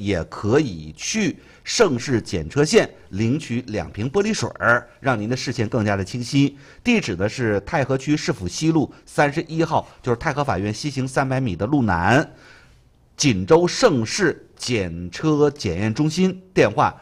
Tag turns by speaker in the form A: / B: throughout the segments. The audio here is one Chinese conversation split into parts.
A: 也可以去盛世检车线领取2瓶玻璃水，让您的视线更加的清晰。地址呢是太和区市府西路31号，就是太和法院西行300米的路南，锦州盛世检车检验中心，电话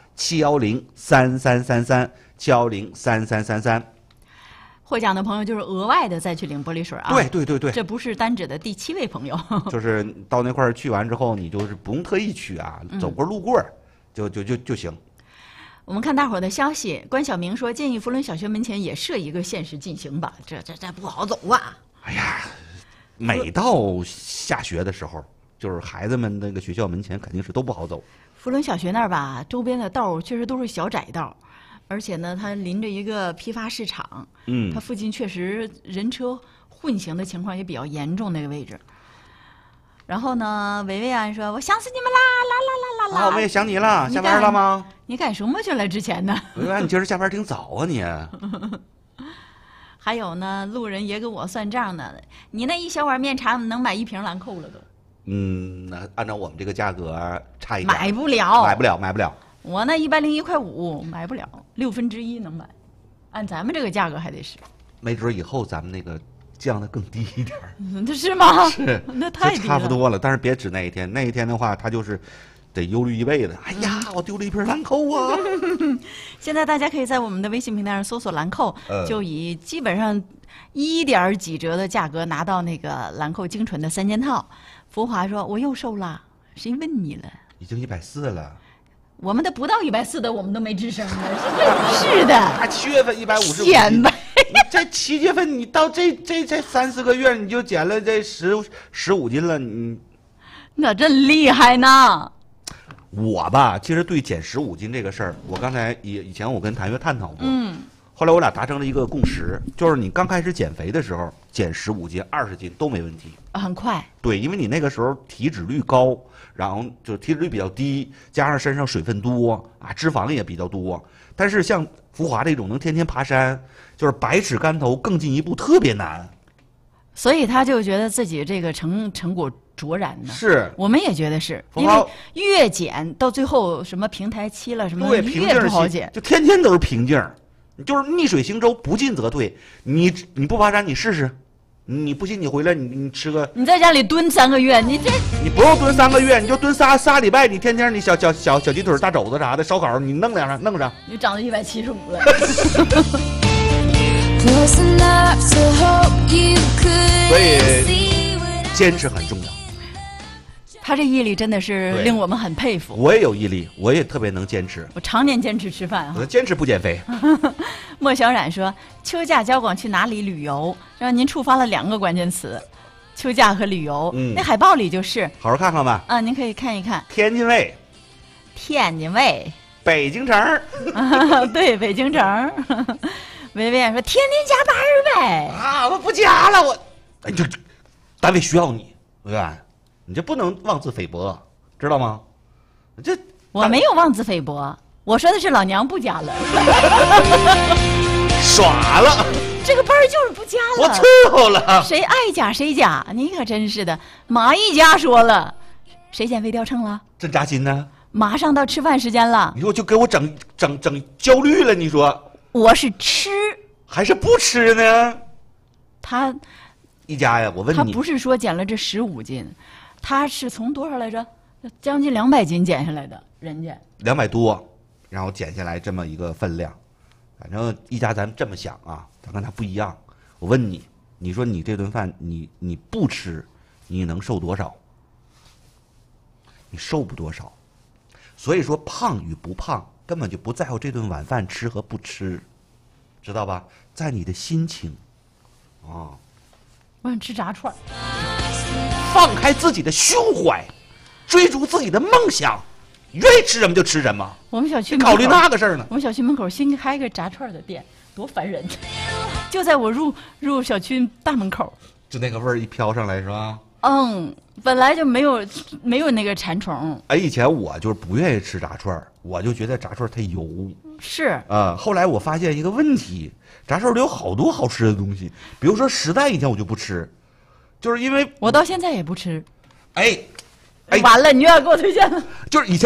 A: 7103333，7103333。
B: 获奖的朋友就是额外的再去领玻璃水啊。
A: 对，
B: 这不是单指的第7位朋友。
A: 就是到那块儿去完之后，你就是不用特意去啊，走过路过就行。
B: 我们看大伙儿的消息，关晓明说建议福伦小学门前也设一个限时禁行吧，这不好走啊。
A: 哎呀，每到下学的时候，就是孩子们那个学校门前肯定是都不好走。
B: 福伦小学那儿吧，周边的道确实都是小窄道。而且呢，它临着一个批发市场，它附近确实人车混行的情况也比较严重，那个位置。然后呢，维维安说：“我想死你们啦！啦！”
A: 我们也想你了，下班了吗？
B: 你干什么去了？之前呢？
A: 维维安，你今儿下班挺早啊你。
B: 还有呢，路人也给我算账呢，你那一小碗面茶能买1瓶兰蔻了都。
A: 那按照我们这个价格差一点。
B: 买不了。我那101.5块买不了1/6能买，按咱们这个价格还得是。
A: 没准以后咱们那个降的更低一点。
B: 这是吗？
A: 是，
B: 那太低了，
A: 差不多了。但是别指那一天，那一天的话，他就是得忧虑一辈子。哎呀，我丢了1瓶兰蔻啊！
B: 现在大家可以在我们的微信平台上搜索兰蔻，就以基本上1点几折的价格拿到那个兰蔻精纯的3件套。福华说：“我又瘦了，谁问你了？
A: 已经140了。”
B: 我们的不到140的，我们都没吱声呢。是的
A: ，7月份150，
B: 减呗。
A: 这7月份你到这3-4个月，你就减了这15斤了，你
B: 那真厉害呢。
A: 我吧，其实对减15斤这个事儿，我刚才以前我跟谭月探讨过，后来我俩达成了一个共识，就是你刚开始减肥的时候，减15斤、20斤都没问题，
B: 很快。
A: 对，因为你那个时候体脂率高。然后就体脂率比较低，加上身上水分多啊，脂肪也比较多。但是像福华这种能天天爬山，就是百尺竿头更进一步，特别难。
B: 所以他就觉得自己这个成果卓然呢。
A: 是，
B: 我们也觉得是，因为越减到最后什么平台期了什么，越不好减，
A: 就天天都是瓶颈，就是逆水行舟，不进则退。你不爬山，你试试。你不信，你回来你吃个。
B: 你在家里蹲3个月，你
A: 不用蹲3个月，你就蹲仨礼拜。你天天你小鸡腿、大肘子啥的烧烤，你弄上。
B: 你长到175了。
A: 所以坚持很重要。
B: 他这毅力真的是令我们很佩服。
A: 我也有毅力，我也特别能坚持。
B: 我常年坚持吃饭
A: 我坚持不减肥。
B: 莫小冉说：“秋假交广去哪里旅游？”让您触发了2个关键词：秋假和旅游。那海报里就是。
A: 好好看看吧。
B: 您可以看一看。
A: 天津卫。北京城。
B: 对，北京城。维维说：“天天加班呗。”
A: 我不加了，就单位需要你，维维。你这不能妄自菲薄，知道吗？
B: 我没有妄自菲薄，我说的是老娘不加了。
A: 耍了，
B: 这个班就是不加了。
A: 我伺候了，
B: 谁爱加谁加，你可真是的。马一家说了，谁减肥掉秤了？
A: 真扎心呢。
B: 马上到吃饭时间了，
A: 你说就给我整焦虑了。你说
B: 我是吃
A: 还是不吃呢？
B: 他
A: 一家呀，我问你，
B: 他不是说减了这15斤。他是从多少来着？将近200斤减下来的，人家
A: 200多，然后减下来这么一个分量。反正一家咱这么想啊，咱跟他不一样。我问你，你说你这顿饭你不吃，你能瘦多少？你瘦不多少。所以说胖与不胖根本就不在乎这顿晚饭吃和不吃，知道吧？在你的心情啊。
B: 我想吃炸串。
A: 放开自己的胸怀，追逐自己的梦想，愿意吃什么就吃什么。
B: 我们小区
A: 考虑那个事儿呢。
B: 我们小区门口新开个炸串的店，多烦人！就在我入小区大门口，
A: 就那个味儿一飘上来是吧？
B: 本来就没有那个馋虫。
A: 以前我就是不愿意吃炸串，我就觉得炸串太油。
B: 是
A: 后来我发现一个问题，炸串里有好多好吃的东西，比如说实在以前我就不吃。就是因为
B: 我到现在也不吃，
A: 完
B: 了，你又要给我推荐了。
A: 就是以前